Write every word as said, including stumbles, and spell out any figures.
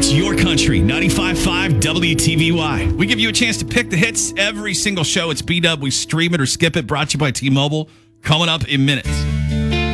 It's your country, ninety-five point five W T V Y. We give you a chance to pick the hits every single show. It's B-Dub. We stream it or skip it. Brought to you by T-Mobile. Coming up in minutes.